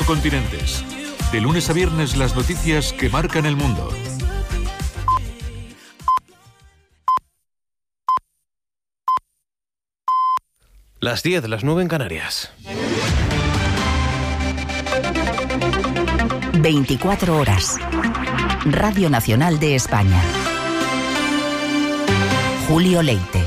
4 continentes. De lunes a viernes, las noticias que marcan el mundo. Las 10, las 9 en Canarias. 24 horas. Radio Nacional de España. Julio Leite.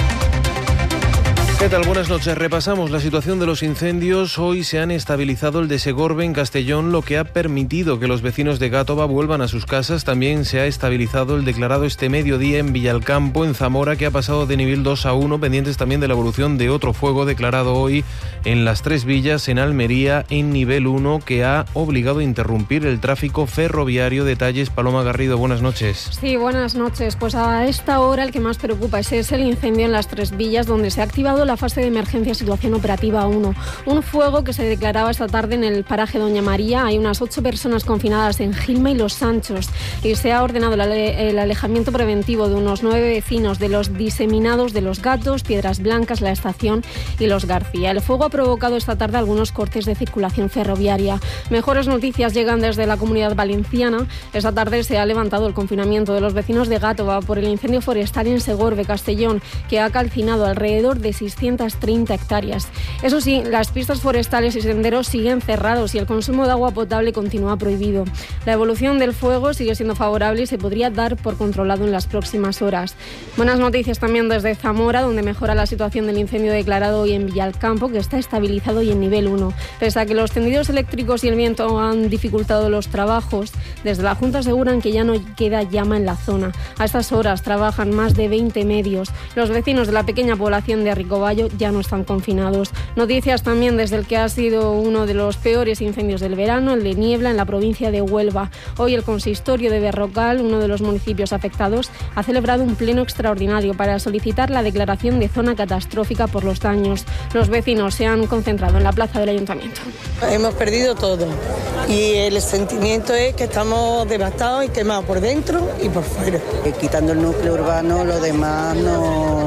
¿Qué tal? Buenas noches. Repasamos la situación de los incendios. Hoy se han estabilizado el de Segorbe en Castellón, lo que ha permitido que los vecinos de Gátova vuelvan a sus casas. También se ha estabilizado el declarado este mediodía en Villalcampo, en Zamora, que ha pasado de nivel 2 a 1, pendientes también de la evolución de otro fuego declarado hoy en las Tres Villas, en Almería, en nivel 1, que ha obligado a interrumpir el tráfico ferroviario. Detalles, Paloma Garrido, buenas noches. Sí, buenas noches. Pues a esta hora el que más preocupa es el incendio en las Tres Villas, donde se ha activado la fase de emergencia situación operativa 1. Un fuego que se declaraba esta tarde en el paraje Doña María. Hay unas 8 personas confinadas en Gilma y Los Sanchos y se ha ordenado el alejamiento preventivo de unos 9 vecinos de los diseminados de Los Gatos, Piedras Blancas, La Estación y Los García. El fuego ha provocado esta tarde algunos cortes de circulación ferroviaria. Mejores noticias llegan desde la Comunidad Valenciana. Esta tarde se ha levantado el confinamiento de los vecinos de Gátova por el incendio forestal en Segorbe, Castellón, que ha calcinado alrededor de 630 hectáreas. Eso sí, las pistas forestales y senderos siguen cerrados y el consumo de agua potable continúa prohibido. La evolución del fuego sigue siendo favorable y se podría dar por controlado en las próximas horas. Buenas noticias también desde Zamora, donde mejora la situación del incendio declarado hoy en Villalcampo, que está estabilizado y en nivel 1. Pese a que los tendidos eléctricos y el viento han dificultado los trabajos, desde la Junta aseguran que ya no queda llama en la zona. A estas horas trabajan más de 20 medios. Los vecinos de la pequeña población de Ricoballo ya no están confinados. Noticias también desde el que ha sido uno de los peores incendios del verano, el de Niebla, en la provincia de Huelva. Hoy el consistorio de Berrocal, uno de los municipios afectados, ha celebrado un pleno extraordinario para solicitar la declaración de zona catastrófica por los daños. Los vecinos se han concentrado en la plaza del ayuntamiento. Hemos perdido todo y el sentimiento es que estamos devastados y quemados por dentro y por fuera. Quitando el núcleo urbano, lo demás no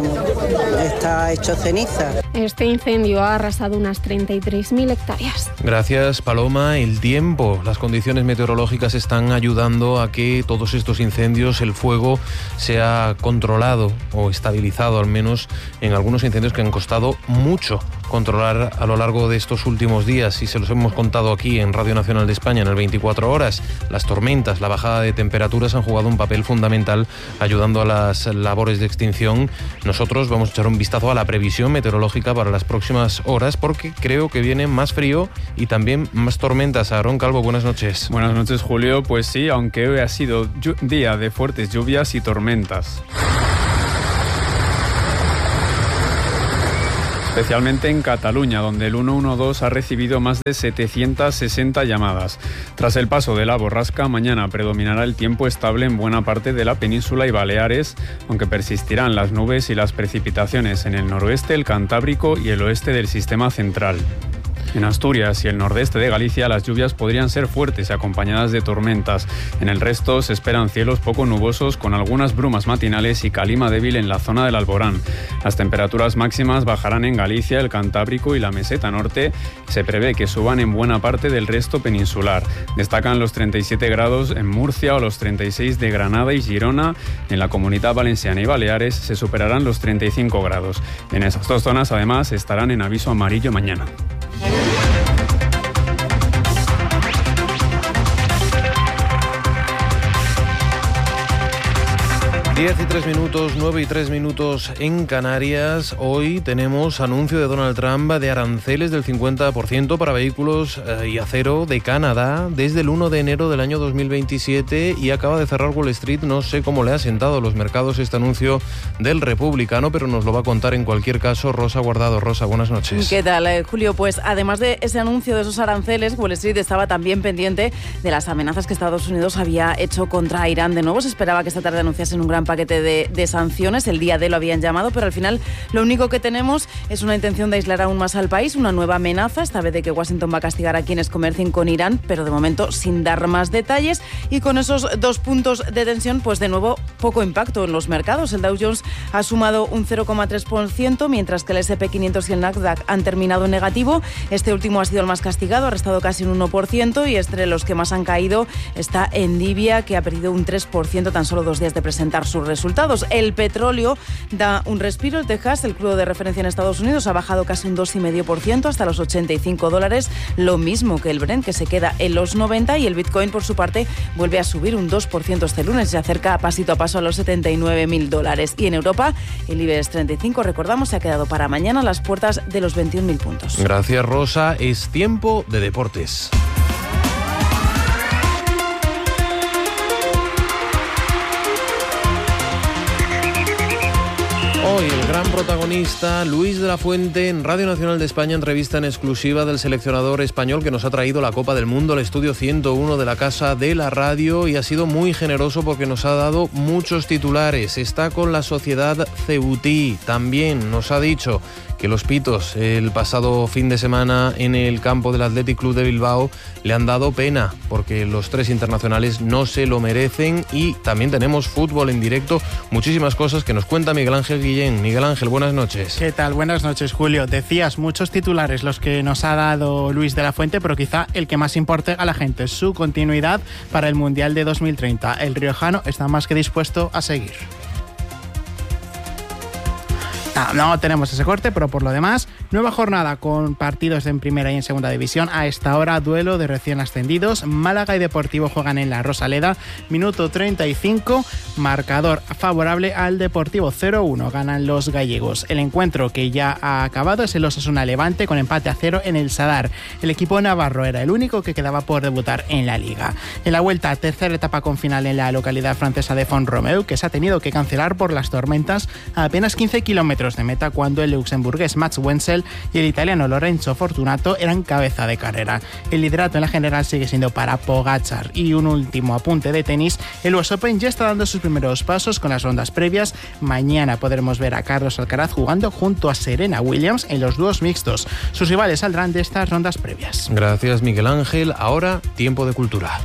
está hecho ceniza. Este incendio ha arrasado unas 33.000 hectáreas. Gracias, Paloma. El tiempo, las condiciones meteorológicas están ayudando a que todos estos incendios, el fuego, sea controlado o estabilizado, al menos en algunos incendios que han costado mucho controlar a lo largo de estos últimos días, y se los hemos contado aquí en Radio Nacional de España en el 24 horas. Las tormentas, la bajada de temperaturas han jugado un papel fundamental ayudando a las labores de extinción. Nosotros vamos a echar un vistazo a la previsión meteorológica para las próximas horas, porque creo que viene más frío y también más tormentas. Aarón Calvo, buenas noches. Buenas noches, Julio. Pues sí, aunque hoy ha sido día de fuertes lluvias y tormentas. Especialmente en Cataluña, donde el 112 ha recibido más de 760 llamadas. Tras el paso de la borrasca, mañana predominará el tiempo estable en buena parte de la península y Baleares, aunque persistirán las nubes y las precipitaciones en el noroeste, el Cantábrico y el oeste del sistema central. En Asturias y el nordeste de Galicia las lluvias podrían ser fuertes y acompañadas de tormentas. En el resto se esperan cielos poco nubosos con algunas brumas matinales y calima débil en la zona del Alborán. Las temperaturas máximas bajarán en Galicia, el Cantábrico y la meseta norte. Se prevé que suban en buena parte del resto peninsular. Destacan los 37 grados en Murcia o los 36 de Granada y Girona. En la Comunidad Valenciana y Baleares se superarán los 35 grados. En esas dos zonas además estarán en aviso amarillo mañana. 10 y 3 minutos, 9 y 3 minutos en Canarias. Hoy tenemos anuncio de Donald Trump de aranceles del 50% para vehículos y acero de Canadá desde el 1 de enero del año 2027, y acaba de cerrar Wall Street. No sé cómo le ha sentado a los mercados este anuncio del republicano, pero nos lo va a contar en cualquier caso Rosa Guardado. Rosa, buenas noches. ¿Qué tal, Julio? Pues además de ese anuncio de esos aranceles, Wall Street estaba también pendiente de las amenazas que Estados Unidos había hecho contra Irán. De nuevo se esperaba que esta tarde anunciasen un gran paquete de sanciones. El día D lo habían llamado, pero al final lo único que tenemos es una intención de aislar aún más al país, una nueva amenaza, esta vez de que Washington va a castigar a quienes comercien con Irán, pero de momento sin dar más detalles. Y con esos 2 puntos de tensión, pues de nuevo poco impacto en los mercados. El Dow Jones ha sumado un 0,3%, mientras que el S&P 500 y el Nasdaq han terminado en negativo. Este último ha sido el más castigado, ha restado casi un 1%, y entre los que más han caído está Nvidia, que ha perdido un 3% tan solo 2 días de presentar sus resultados. El petróleo da un respiro. El Texas, el crudo de referencia en Estados Unidos, ha bajado casi un 2,5% hasta los $85, lo mismo que el Brent, que se queda en los 90, y el Bitcoin, por su parte, vuelve a subir un 2% este lunes, se acerca pasito a paso a los $79.000. Y en Europa, el IBEX 35, recordamos, se ha quedado para mañana a las puertas de los 21.000 puntos. Gracias, Rosa. Es tiempo de deportes. Hoy el gran protagonista, Luis de la Fuente, en Radio Nacional de España, entrevista en exclusiva del seleccionador español que nos ha traído la Copa del Mundo al estudio 101 de la Casa de la Radio, y ha sido muy generoso porque nos ha dado muchos titulares. Está con la Sociedad Ceutí, también nos ha dicho que los pitos el pasado fin de semana en el campo del Athletic Club de Bilbao le han dado pena porque los 3 internacionales no se lo merecen. Y también tenemos fútbol en directo, muchísimas cosas que nos cuenta Miguel Ángel Guillén. Miguel Ángel, buenas noches. ¿Qué tal? Buenas noches, Julio. Decías, muchos titulares los que nos ha dado Luis de la Fuente, pero quizá el que más importe a la gente es su continuidad para el Mundial de 2030. El riojano está más que dispuesto a seguir. No tenemos ese corte, pero por lo demás, nueva jornada con partidos en primera y en segunda división. A esta hora, duelo de recién ascendidos. Málaga y Deportivo juegan en la Rosaleda. Minuto 35, marcador favorable al Deportivo. 0-1, ganan los gallegos. El encuentro que ya ha acabado es el Osasuna Levante con empate a 0 en el Sadar. El equipo navarro era el único que quedaba por debutar en la Liga. En la vuelta, tercera etapa con final en la localidad francesa de Font-Romeu, que se ha tenido que cancelar por las tormentas a apenas 15 kilómetros de meta, cuando el luxemburgués Mats Wenzel y el italiano Lorenzo Fortunato eran cabeza de carrera. El liderato en la general sigue siendo para Pogačar. Y un último apunte de tenis, el US Open ya está dando sus primeros pasos con las rondas previas. Mañana podremos ver a Carlos Alcaraz jugando junto a Serena Williams en los dúos mixtos. Sus rivales saldrán de estas rondas previas. Gracias, Miguel Ángel. Ahora, tiempo de cultura.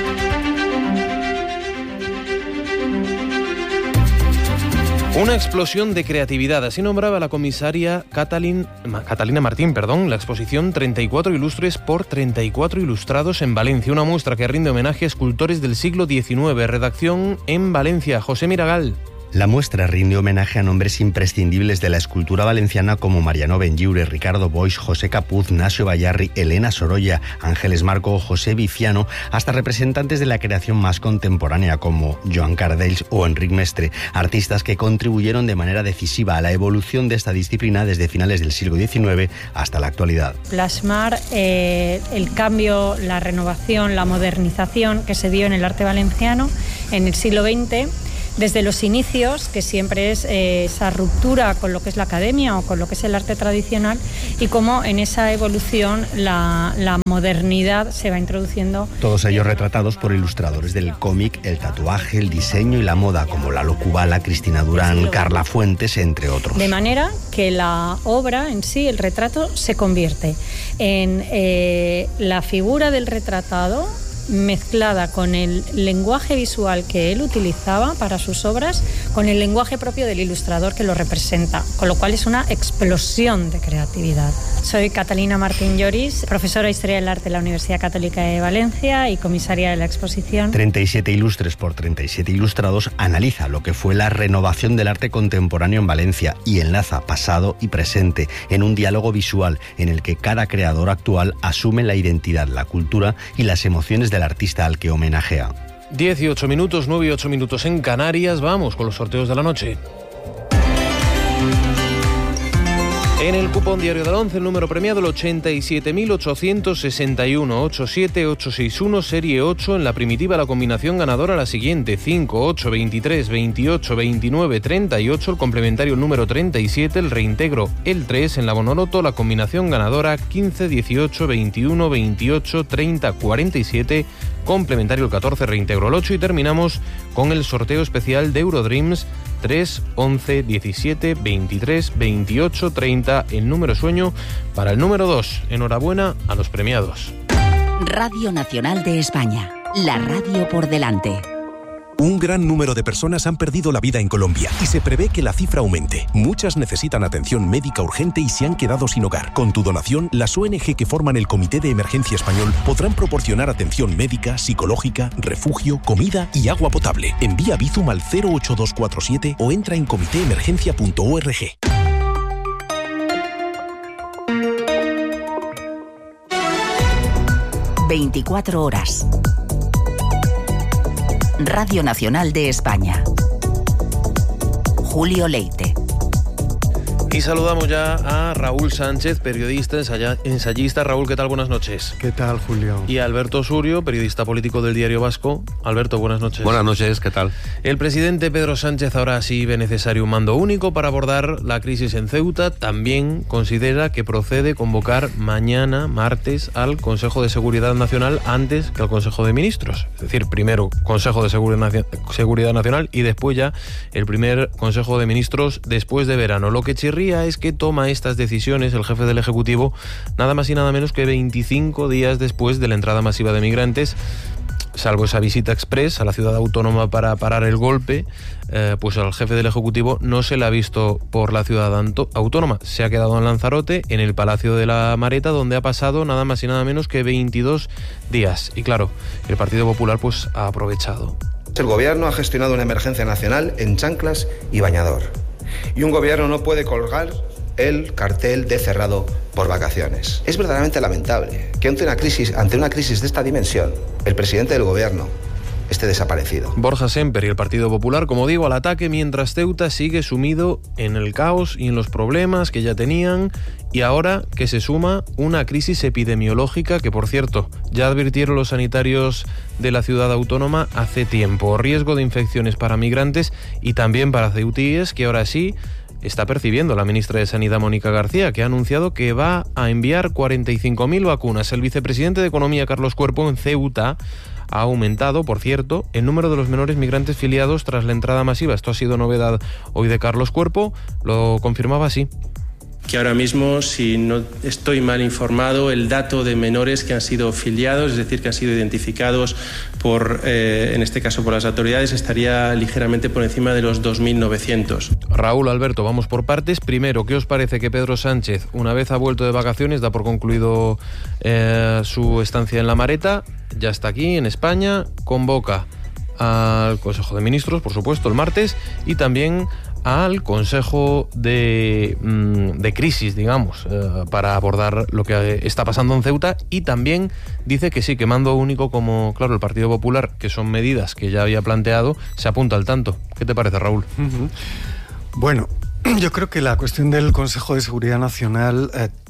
Una explosión de creatividad, así nombraba la comisaria Catalina Martín, la exposición 34 ilustres por 34 ilustrados en Valencia, una muestra que rinde homenaje a escultores del siglo XIX. Redacción en Valencia, José Miragal. La muestra rinde homenaje a nombres imprescindibles de la escultura valenciana como Mariano Benlliure, Ricardo Boix, José Capuz, Nacio Bayarri, Elena Sorolla, Ángeles Marco o José Viciano, hasta representantes de la creación más contemporánea como Joan Cardells o Enric Mestre, artistas que contribuyeron de manera decisiva a la evolución de esta disciplina desde finales del siglo XIX hasta la actualidad. Plasmar el cambio, la renovación, la modernización que se dio en el arte valenciano en el siglo XX, desde los inicios, que siempre es esa ruptura con lo que es la academia o con lo que es el arte tradicional, y cómo en esa evolución la modernidad se va introduciendo. Todos ellos retratados por ilustradores del cómic, el tatuaje, el diseño y la moda, como Lalo Kubala, Cristina Durán, Carla Fuentes, entre otros. De manera que la obra en sí, el retrato, se convierte en la figura del retratado mezclada con el lenguaje visual que él utilizaba para sus obras, con el lenguaje propio del ilustrador que lo representa, con lo cual es una explosión de creatividad. Soy Catalina Martín Lloris, profesora de Historia del Arte de la Universidad Católica de Valencia y comisaria de la exposición. 37 ilustres por 37 ilustrados analiza lo que fue la renovación del arte contemporáneo en Valencia y enlaza pasado y presente en un diálogo visual en el que cada creador actual asume la identidad, la cultura y las emociones del artista al que homenajea. 18 minutos, 9 y 8 minutos en Canarias. Vamos con los sorteos de la noche. En el cupón diario del 11, el número premiado el 87.861, 87861, serie 8. En la primitiva, la combinación ganadora la siguiente: 5, 8, 23, 28, 29, 38. El complementario el número 37, el reintegro el 3. En la Bonoloto, la combinación ganadora 15, 18, 21, 28, 30, 47. Complementario el 14, reintegro el 8. Y terminamos con el sorteo especial de Eurodreams: 3, 11, 17, 23, 28, 30, el número sueño para el número 2. Enhorabuena a los premiados. Radio Nacional de España, la radio por delante. Un gran número de personas han perdido la vida en Colombia y se prevé que la cifra aumente. Muchas necesitan atención médica urgente y se han quedado sin hogar. Con tu donación, las ONG que forman el Comité de Emergencia Español podrán proporcionar atención médica, psicológica, refugio, comida y agua potable. Envía Bizum al 08247 o entra en comitéemergencia.org. ...24 horas... Radio Nacional de España. Julio Leite. Y saludamos ya a Raúl Sánchez, periodista, ensayista. Raúl, ¿qué tal? Buenas noches. ¿Qué tal, Julio? Y a Alberto Surio, periodista político del Diario Vasco. Alberto, buenas noches. Buenas noches, ¿qué tal? El presidente Pedro Sánchez ahora sí ve necesario un mando único para abordar la crisis en Ceuta. También considera que procede convocar mañana, martes, al Consejo de Seguridad Nacional antes que al Consejo de Ministros. Es decir, primero Consejo de Seguridad Nacional y después ya el primer Consejo de Ministros después de verano. Lo que chirría es que toma estas decisiones el jefe del Ejecutivo nada más y nada menos que 25 días después de la entrada masiva de migrantes. Salvo esa visita express a la ciudad autónoma para parar el golpe, pues al jefe del Ejecutivo no se le ha visto por la ciudad autónoma. Se ha quedado en Lanzarote, en el Palacio de la Mareta, donde ha pasado nada más y nada menos que 22 días. Y claro, el Partido Popular pues ha aprovechado. El gobierno ha gestionado una emergencia nacional en chanclas y bañador. Y un gobierno no puede colgar el cartel de cerrado por vacaciones. Es verdaderamente lamentable que ante una crisis de esta dimensión, el presidente del gobierno esté desaparecido. Borja Semper y el Partido Popular, como digo, al ataque, mientras Ceuta sigue sumido en el caos y en los problemas que ya tenían, y ahora que se suma una crisis epidemiológica que, por cierto, ya advirtieron los sanitarios de la ciudad autónoma hace tiempo. Riesgo de infecciones para migrantes y también para ceutíes, que ahora sí está percibiendo la ministra de Sanidad, Mónica García, que ha anunciado que va a enviar 45.000 vacunas. El vicepresidente de Economía, Carlos Cuerpo, en Ceuta ha aumentado, por cierto, el número de los menores migrantes filiados tras la entrada masiva. Esto ha sido novedad hoy de Carlos Cuerpo, lo confirmaba así. Que ahora mismo, si no estoy mal informado, el dato de menores que han sido filiados, es decir, que han sido identificados en este caso por las autoridades, estaría ligeramente por encima de los 2.900. Raúl, Alberto, vamos por partes. Primero, ¿qué os parece que Pedro Sánchez, una vez ha vuelto de vacaciones, da por concluido su estancia en La Mareta, ya está aquí en España, convoca al Consejo de Ministros, por supuesto, el martes, y también al Consejo de Crisis, digamos, para abordar lo que está pasando en Ceuta, y también dice que sí, que mando único, como, claro, el Partido Popular, que son medidas que ya había planteado, se apunta al tanto. ¿Qué te parece, Raúl? Bueno, yo creo que la cuestión del Consejo de Seguridad Nacional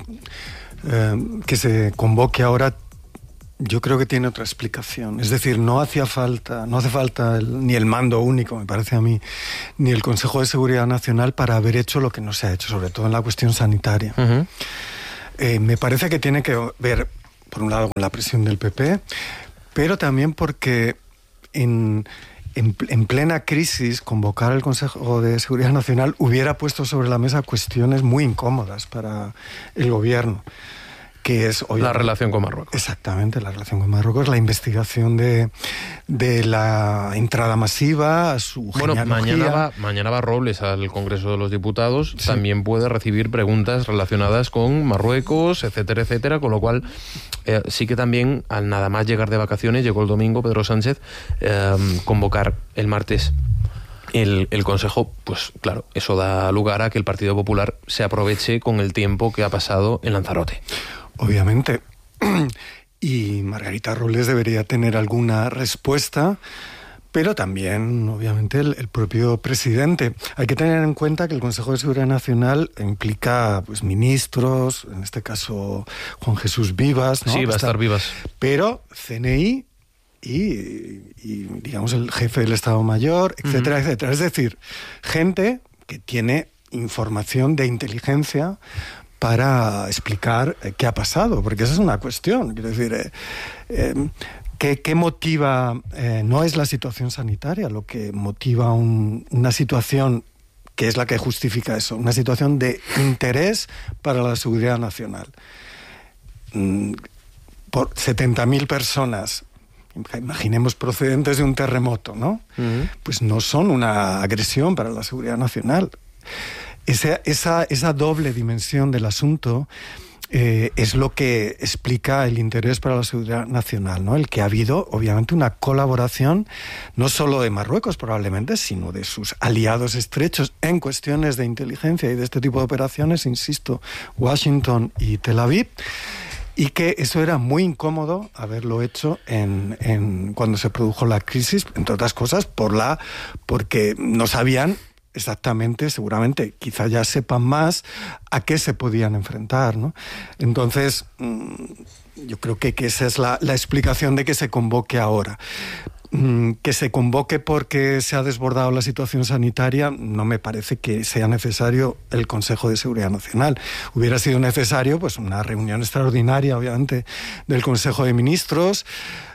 que se convoque ahora, yo creo que tiene otra explicación. Es decir, no hace falta ni el mando único, me parece a mí, ni el Consejo de Seguridad Nacional para haber hecho lo que no se ha hecho, sobre todo en la cuestión sanitaria. Uh-huh. Me parece que tiene que ver, por un lado, con la presión del PP, pero también porque en plena crisis, convocar al Consejo de Seguridad Nacional hubiera puesto sobre la mesa cuestiones muy incómodas para el gobierno, que es la relación con Marruecos. Exactamente, la relación con Marruecos, la investigación de la entrada masiva, su genealogía. Mañana va Robles al Congreso de los Diputados, sí. También puede recibir preguntas relacionadas con Marruecos, etcétera, etcétera, con lo cual sí que también, al nada más llegar de vacaciones, llegó el domingo Pedro Sánchez, convocar el martes el Consejo, pues claro, eso da lugar a que el Partido Popular se aproveche con el tiempo que ha pasado en Lanzarote. Obviamente. Y Margarita Robles debería tener alguna respuesta, pero también, obviamente, el propio presidente. Hay que tener en cuenta que el Consejo de Seguridad Nacional implica pues ministros, en este caso Juan Jesús Vivas, ¿no? Sí, va a estar Vivas. Pero CNI y digamos el jefe del Estado Mayor, etcétera, etcétera. Es decir, gente que tiene información de inteligencia para explicar qué ha pasado, porque esa es una cuestión. Quiero decir, ¿qué motiva? No es la situación sanitaria lo que motiva una situación que es la que justifica eso, una situación de interés para la seguridad nacional. Por 70.000 personas, imaginemos procedentes de un terremoto, ¿no? Pues no son una agresión para la seguridad nacional. Esa doble dimensión del asunto es lo que explica el interés para la seguridad nacional, ¿no? El que ha habido, obviamente, una colaboración no solo de Marruecos, probablemente, sino de sus aliados estrechos en cuestiones de inteligencia y de este tipo de operaciones, insisto, Washington y Tel Aviv, y que eso era muy incómodo haberlo hecho cuando se produjo la crisis, entre otras cosas, porque no sabían exactamente, seguramente, quizá ya sepan más a qué se podían enfrentar, ¿no? Entonces, yo creo que esa es la explicación de que se convoque ahora. Que se convoque porque se ha desbordado la situación sanitaria, no me parece que sea necesario el Consejo de Seguridad Nacional. Hubiera sido necesario pues una reunión extraordinaria, obviamente, del Consejo de Ministros,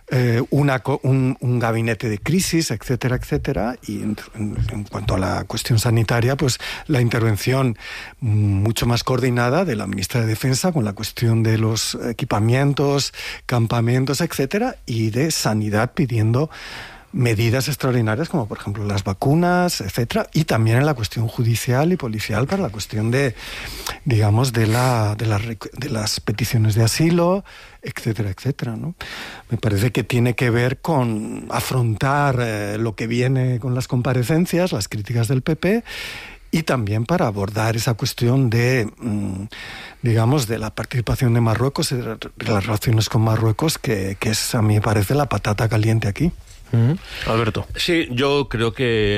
un gabinete de crisis, etcétera, etcétera, y en cuanto a la cuestión sanitaria, pues la intervención mucho más coordinada de la ministra de Defensa con la cuestión de los equipamientos, campamentos, etcétera, y de Sanidad pidiendo medidas extraordinarias como por ejemplo las vacunas, etcétera, y también en la cuestión judicial y policial para la cuestión de, digamos, de las peticiones de asilo, etcétera, etcétera, ¿no? Me parece que tiene que ver con afrontar lo que viene con las comparecencias, las críticas del PP, y también para abordar esa cuestión de, digamos, de la participación de Marruecos y de las relaciones con Marruecos, que es, a mí me parece, la patata caliente aquí. Alberto. Sí, yo creo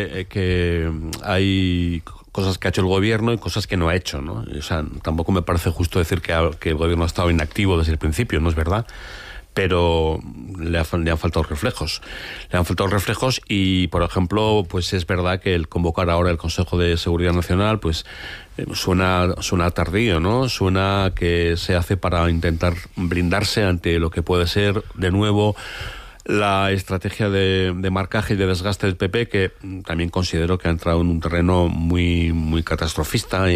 que hay cosas que ha hecho el gobierno y cosas que no ha hecho, ¿no? O sea, tampoco me parece justo decir que el gobierno ha estado inactivo desde el principio, no es verdad, pero le han faltado reflejos. Le han faltado reflejos y, por ejemplo, pues es verdad que el convocar ahora el Consejo de Seguridad Nacional, pues suena tardío, ¿no? Suena que se hace para intentar blindarse ante lo que puede ser, de nuevo, la estrategia de marcaje y de desgaste del PP, que también considero que ha entrado en un terreno muy, muy catastrofista y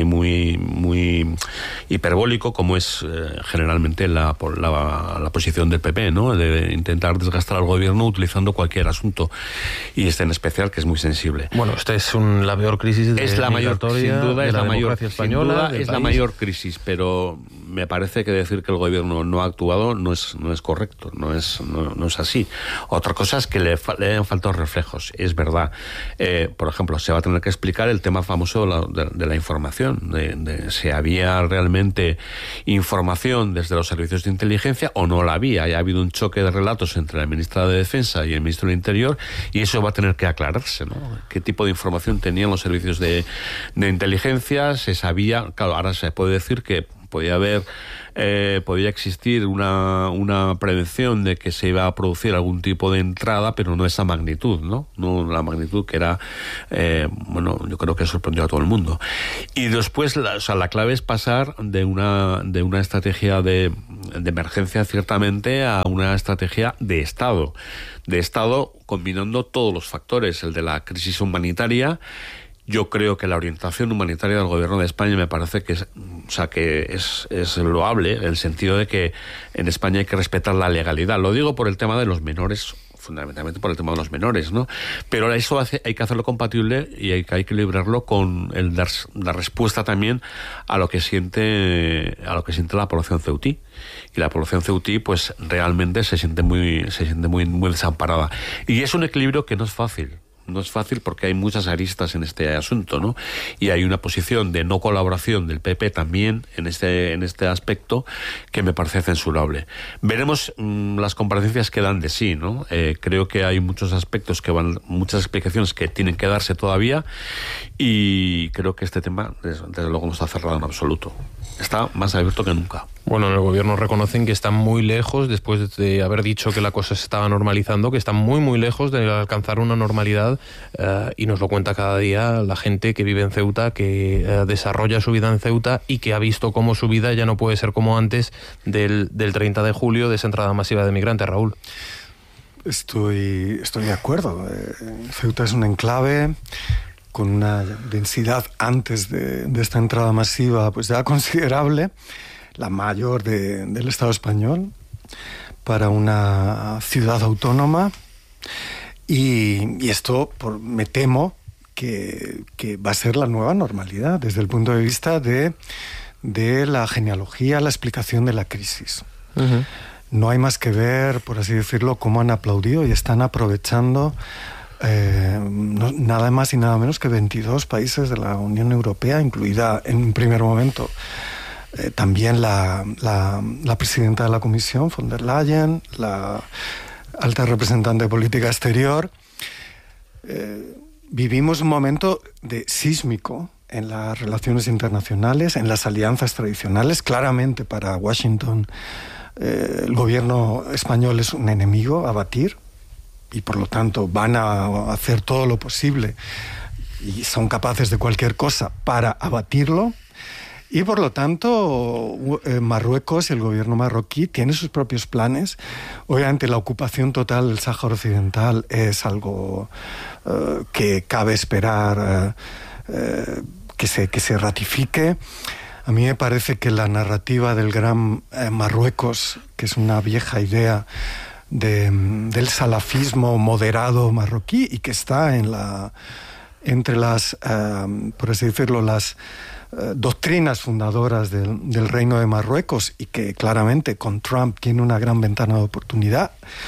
muy hiperbólico, como es generalmente la posición del PP, ¿no? De intentar desgastar al gobierno utilizando cualquier asunto, y este en especial, que es muy sensible. Bueno, esta es la peor crisis es la mayor, sin duda, de la democracia española, es la mayor crisis, pero me parece que decir que el gobierno no ha actuado no es correcto, no es así. Otra cosa es que le han faltado reflejos, es verdad. Por ejemplo, se va a tener que explicar el tema famoso de la información, de si había realmente información desde los servicios de inteligencia o no la había. Ya ha habido un choque de relatos entre la ministra de Defensa y el ministro del Interior, y eso va a tener que aclararse, ¿no? ¿Qué tipo de información tenían los servicios de inteligencia? Se sabía, claro, ahora se puede decir que podía existir una prevención de que se iba a producir algún tipo de entrada, pero no esa magnitud, ¿no? No la magnitud que era, yo creo que sorprendió a todo el mundo. Y después, la clave es pasar de una estrategia de emergencia, ciertamente, a una estrategia de Estado combinando todos los factores, el de la crisis humanitaria. Yo creo que la orientación humanitaria del gobierno de España me parece que es loable, en el sentido de que en España hay que respetar la legalidad. Lo digo por el tema de los menores, fundamentalmente por el tema de los menores, ¿no? Pero eso hay que hacerlo compatible y hay que equilibrarlo con el dar respuesta también a lo que siente la población ceutí. Y la población ceutí, pues realmente se siente muy desamparada. Y es un equilibrio que no es fácil. No es fácil porque hay muchas aristas en este asunto, ¿no? Y hay una posición de no colaboración del PP también en este aspecto que me parece censurable. Veremos las comparecencias que dan de sí, ¿no? Creo que hay muchos aspectos muchas explicaciones que tienen que darse todavía, y creo que este tema desde luego no está cerrado en absoluto. Está más abierto que nunca. Bueno, en el gobierno reconocen que están muy lejos, después de haber dicho que la cosa se estaba normalizando, que están muy muy lejos de alcanzar una normalidad, y nos lo cuenta cada día la gente que vive en Ceuta, que desarrolla su vida en Ceuta y que ha visto cómo su vida ya no puede ser como antes del 30 de julio, de esa entrada masiva de migrantes. Raúl. Estoy de acuerdo. Ceuta es un enclave con una densidad antes de esta entrada masiva pues ya considerable, la mayor del Estado español, para una ciudad autónoma, y esto me temo que va a ser la nueva normalidad desde el punto de vista de la genealogía, la explicación de la crisis. Uh-huh. No hay más que ver, por así decirlo, cómo han aplaudido y están aprovechando nada más y nada menos que 22 países de la Unión Europea, incluida en un primer momento también la presidenta de la Comisión, von der Leyen, la alta representante de política exterior. Vivimos un momento sísmico en las relaciones internacionales, en las alianzas tradicionales. Claramente para Washington el gobierno español es un enemigo a batir, y por lo tanto van a hacer todo lo posible y son capaces de cualquier cosa para abatirlo. Y por lo tanto Marruecos y el gobierno marroquí tiene sus propios planes. Obviamente la ocupación total del Sáhara Occidental es algo que cabe esperar que se ratifique. A mí me parece que la narrativa del gran Marruecos, que es una vieja idea del salafismo moderado marroquí y que está entre las, por así decirlo, las doctrinas fundadoras del Reino de Marruecos, y que claramente con Trump tiene una gran ventana de oportunidad.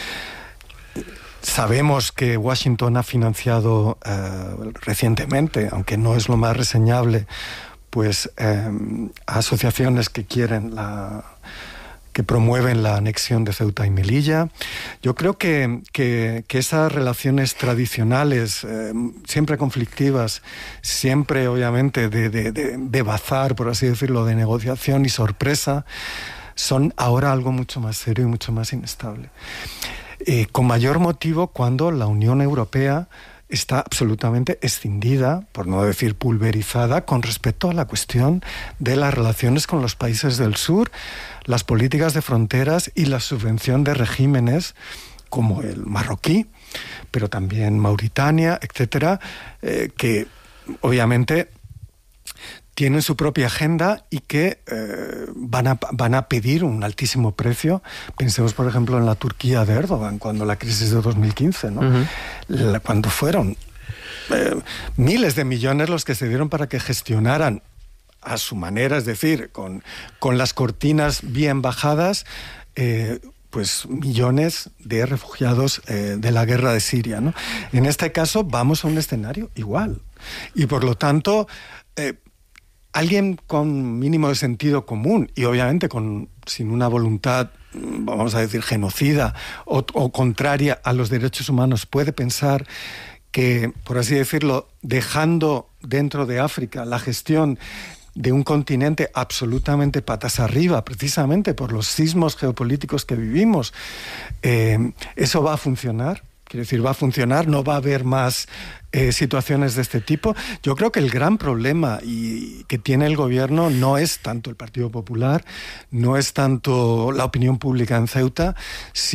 Sabemos que Washington ha financiado recientemente, aunque no es lo más reseñable, pues a asociaciones que que promueven la anexión de Ceuta y Melilla. Yo creo que esas relaciones tradicionales, siempre conflictivas, siempre obviamente de bazar, por así decirlo, de negociación y sorpresa, son ahora algo mucho más serio y mucho más inestable. Con mayor motivo cuando la Unión Europea está absolutamente escindida, por no decir pulverizada, con respecto a la cuestión de las relaciones con los países del sur, las políticas de fronteras y la subvención de regímenes como el marroquí, pero también Mauritania, etcétera, que obviamente tienen su propia agenda y que van a pedir un altísimo precio. Pensemos, por ejemplo, en la Turquía de Erdogan, cuando la crisis de 2015, ¿no? Uh-huh. Cuando fueron miles de millones los que se dieron para que gestionaran a su manera, es decir, con las cortinas bien bajadas, pues millones de refugiados de la guerra de Siria, ¿no? En este caso vamos a un escenario igual. Y por lo tanto, alguien con mínimo de sentido común y obviamente sin una voluntad, vamos a decir, genocida o contraria a los derechos humanos, puede pensar que, por así decirlo, dejando dentro de África la gestión de un continente absolutamente patas arriba, precisamente por los sismos geopolíticos que vivimos, eso va a funcionar. Quiero decir, va a funcionar, no va a haber más situaciones de este tipo. Yo creo que el gran problema que tiene el gobierno no es tanto el Partido Popular, no es tanto la opinión pública en Ceuta,